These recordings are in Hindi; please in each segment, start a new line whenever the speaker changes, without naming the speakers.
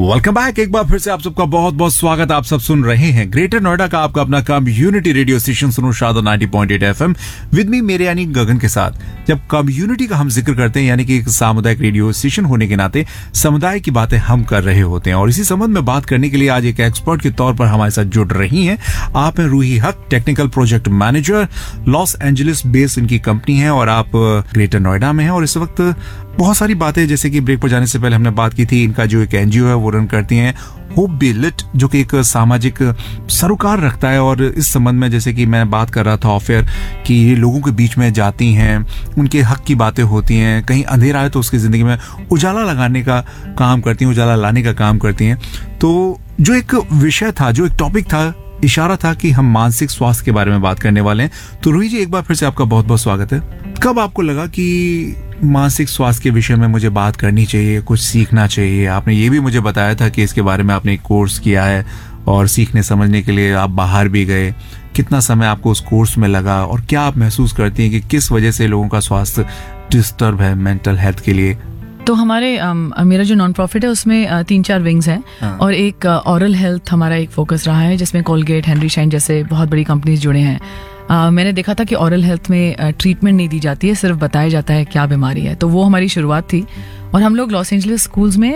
Welcome back. एक बार फिर से आप सबका बहुत बहुत स्वागत। आप सब सुन रहे हैं ग्रेटर नोएडा का आपका अपना कम्युनिटी रेडियो स्टेशन सुनो शादा 90.8 FM विद मी मेरे यानी गगन के साथ। जब कम्युनिटी का हम जिक्र करते हैं यानी कि एक सामुदायिक रेडियो स्टेशन होने के नाते समुदाय की बातें हम कर रहे होते हैं, और इसी संबंध में बात करने के लिए आज एक एक्सपर्ट के तौर पर हमारे साथ जुड़ रही हैं। आप हैं रूही हक, technical project manager, Los Angeles based इनकी कंपनी है और आप ग्रेटर नोएडा में हैं। और इस वक्त बहुत सारी बातें, जैसे कि ब्रेक पर जाने से पहले हमने बात की थी, इनका जो एक एनजीओ है वो रन करती हैं होप बी लिट, जो कि एक सामाजिक सरोकार रखता है। और इस संबंध में जैसे कि मैं बात कर रहा था ऑफ एयर कि ये लोगों के बीच में जाती हैं, उनके हक की बातें होती हैं, कहीं अंधेरा है तो उसकी जिंदगी में उजाला लगाने का काम करती हैं, उजाला लाने का काम करती हैं। तो जो एक विषय था, जो एक टॉपिक था, इशारा था कि हम मानसिक स्वास्थ्य के बारे में बात करने वाले हैं। तो रूही जी, एक बार फिर से आपका बहुत बहुत स्वागत है। कब आपको लगा कि मानसिक स्वास्थ्य के विषय में मुझे बात करनी चाहिए, कुछ सीखना चाहिए? आपने ये भी मुझे बताया था कि इसके बारे में आपने एक कोर्स किया है और सीखने समझने के लिए आप बाहर भी गए। कितना समय आपको उस कोर्स में लगा और क्या आप महसूस करती हैं कि किस वजह से लोगों का स्वास्थ्य डिस्टर्ब है मेंटल हेल्थ के लिए?
तो हमारे मेरा जो नॉन प्रॉफिट है उसमें 3-4 विंग्स हैं और एक ओरल हेल्थ हमारा एक फोकस रहा है, जिसमें कोलगेट, हेनरी शाइन जैसे बहुत बड़ी कंपनीज जुड़े हैं। मैंने देखा था कि ओरल हेल्थ में ट्रीटमेंट नहीं दी जाती है, सिर्फ बताया जाता है क्या बीमारी है। तो वो हमारी शुरुआत थी और हम लोग लॉस एंजलिस स्कूल्स में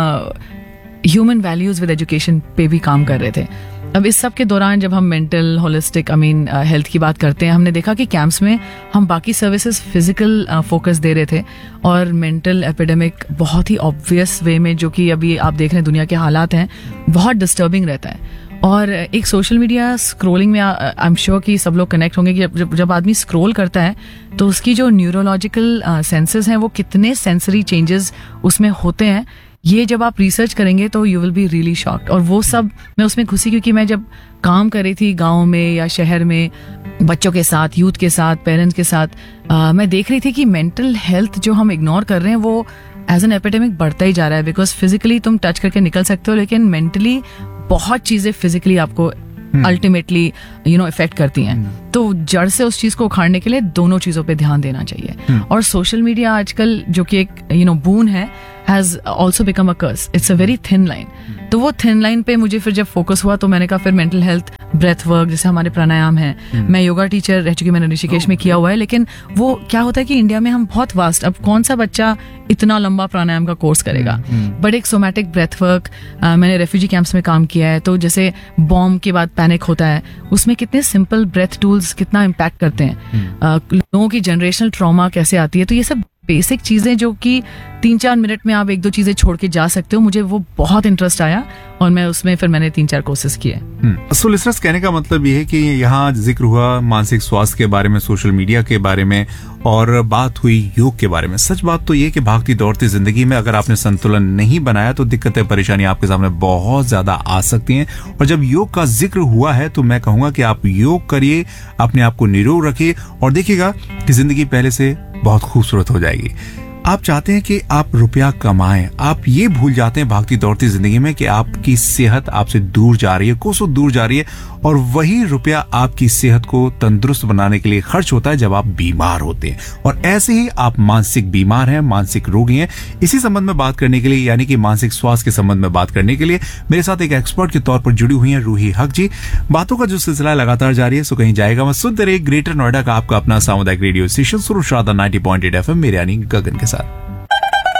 ह्यूमन वैल्यूज विद एजुकेशन पे भी काम कर रहे थे। अब इस सब के दौरान जब हम मेंटल होलिस्टिक हेल्थ की बात करते हैं, हमने देखा कि कैंप्स में हम बाकी सर्विसेज फिजिकल फोकस दे रहे थे और मेंटल एपिडेमिक बहुत ही ऑब्वियस वे में, जो कि अभी आप देख रहे हैं दुनिया के हालात हैं, बहुत डिस्टर्बिंग रहता है। और एक सोशल मीडिया स्क्रोलिंग में आई एम श्योर कि सब लोग कनेक्ट होंगे कि जब आदमी स्क्रोल करता है तो उसकी जो न्यूरोलॉजिकल सेंसेस हैं वो कितने सेंसरी चेंजेस उसमें होते हैं, ये जब आप रिसर्च करेंगे तो you will be really shocked. और वो सब मैं उसमें घुसी क्योंकि मैं जब काम कर रही थी गाँव में या शहर में बच्चों के साथ, यूथ के साथ, पेरेंट्स के साथ, मैं देख रही थी कि मेंटल हेल्थ जो हम इग्नोर कर रहे हैं वो एज एन एपिडेमिक बढ़ता ही जा रहा है। बिकॉज फिजिकली तुम टच करके निकल सकते हो, लेकिन मेंटली बहुत चीजें फिजिकली आपको अल्टीमेटली इफेक्ट करती हैं। तो जड़ से उस चीज को उखाड़ने के लिए दोनों चीजों पे ध्यान देना चाहिए। और सोशल मीडिया आजकल जो कि एक बून है, has also become a curse. It's a very thin line. तो वो थिन लाइन पे मुझे फिर जब फोकस हुआ तो मैंने कहा फिर मेंटल हेल्थ, ब्रेथ वर्क, जैसे हमारे प्राणायाम है, मैं योगा टीचर रह चुकी, मैंने ऋषिकेश में किया हुआ है। लेकिन वो क्या होता है कि इंडिया में हम बहुत वास्ट, अब कौन सा बच्चा इतना लंबा प्राणायाम का कोर्स करेगा। बट एक सोमैटिक ब्रेथ वर्क, मैंने रेफ्यूजी कैंप्स में काम किया है, तो जैसे बॉम्ब के बाद पैनिक होता है, उसमें कितने सिंपल ब्रेथ टूल्स कितना इम्पैक्ट करते हैं। लोगों की जनरेशनल ट्रॉमा कैसे आती है, तो ये सब बेसिक चीजें जो कि 3-4 मिनट में आप 1-2 चीजें छोड़ के जा सकते हो, मुझे वो बहुत इंटरेस्ट आया और मैं उसमें फिर मैंने 3-4 कोर्सेज किए।
सो लिसनर्स, कहने का मतलब ये है कि यहाँ जिक्र हुआ मानसिक स्वास्थ्य के बारे में, सोशल मीडिया के बारे में, और बात हुई योग के बारे में। सच बात तो ये कि भागती दौड़ती जिंदगी में अगर आपने संतुलन नहीं बनाया तो दिक्कतें, परेशानी आपके सामने बहुत ज्यादा आ सकती हैं। और जब योग का जिक्र हुआ है तो मैं कहूंगा कि आप योग करिए, अपने आप को निरोग रखिए और देखिएगा कि जिंदगी पहले से बहुत खूबसूरत हो जाएगी। आप चाहते हैं कि आप रुपया कमाएं, आप ये भूल जाते हैं भागती दौड़ती जिंदगी में कि आपकी सेहत आपसे दूर जा रही है, कोसों दूर जा रही है, और वही रुपया आपकी सेहत को तंदुरुस्त बनाने के लिए खर्च होता है जब आप बीमार होते हैं। और ऐसे ही आप मानसिक बीमार हैं, मानसिक रोगी हैं। इसी संबंध में बात करने के लिए, यानी कि मानसिक स्वास्थ्य के संबंध में बात करने के लिए मेरे साथ एक एक्सपर्ट के तौर पर जुड़ी हुई है रूही हक जी। बातों का जो सिलसिला लगातार जारी है, सो कहीं जाएगा मैं। सुनते रहिए ग्रेटर नोएडा का आपका अपना सामुदायिक रेडियो स्टेशन सुनो शादा 90.8 FM मेरे यानी गगन के साथ।